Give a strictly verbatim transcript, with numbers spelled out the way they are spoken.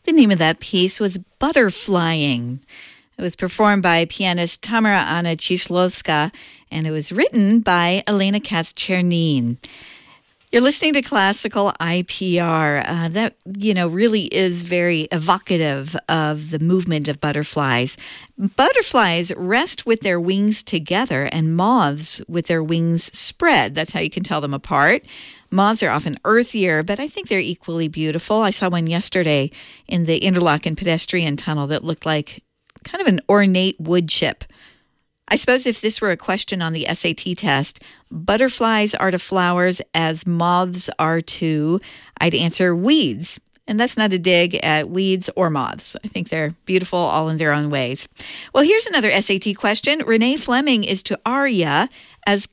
The name of that piece was Butterflying. It was performed by pianist Tamara Anna Cieślowska, and it was written by Elena Katz-Czernin. You're listening to Classical I P R. Uh, that, you know, really is very evocative of the movement of butterflies. Butterflies rest with their wings together and moths with their wings spread. That's how you can tell them apart. Moths are often earthier, but I think they're equally beautiful. I saw one yesterday in the Interlaken pedestrian tunnel that looked like kind of an ornate wood chip. I suppose if this were a question on the S A T test, butterflies are to flowers as moths are to, I'd answer weeds. And that's not a dig at weeds or moths. I think they're beautiful all in their own ways. Well, here's another S A T question. Renee Fleming is to Arya as